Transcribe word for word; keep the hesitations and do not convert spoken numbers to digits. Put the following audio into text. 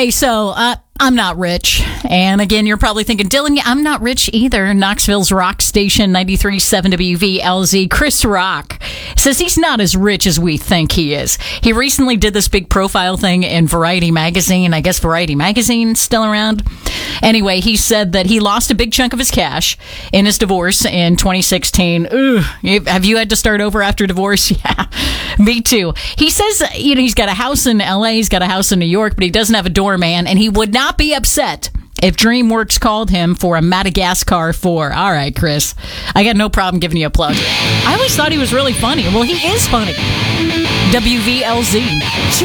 Hey, so uh, I'm not rich. And again, you're probably thinking, Dylan, yeah, I'm not rich either. Knoxville's Rock Station, ninety-three point seven W V L Z. Chris Rock says he's not as rich as we think he is. He recently did this big profile thing in Variety magazine. I guess Variety magazine's still around. Anyway, he said that he lost a big chunk of his cash in his divorce in twenty sixteen. Ugh, have you had to start over after divorce? Yeah, me too. He says, you know, he's got a house in L A, he's got a house in New York, but he doesn't have a doorman, and he would not be upset if DreamWorks called him for a Madagascar four. All right, Chris, I got no problem giving you a plug. I always thought he was really funny. Well, he is funny. W V L Z.